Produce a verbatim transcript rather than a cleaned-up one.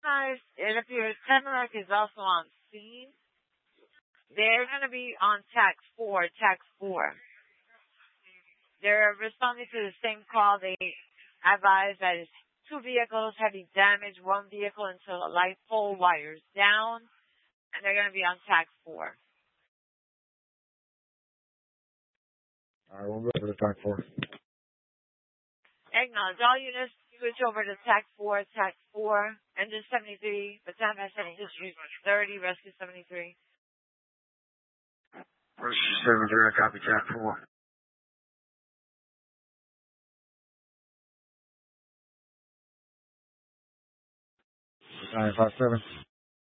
Guys, it appears Tenmark is also on scene. They're going to be on tax four, tax four. They're responding to the same call. They advise that it's two vehicles, heavy damage, one vehicle until a light pole wires down, and they're going to be on tax four. All right, we'll go over to tax four. Acknowledge all units. Switch over to tax four, tax four, engine seventy-three, baton pass seventy-three, thirty, rescue seventy-three. Rescue seventy-three, I copy tax four. nine five seven.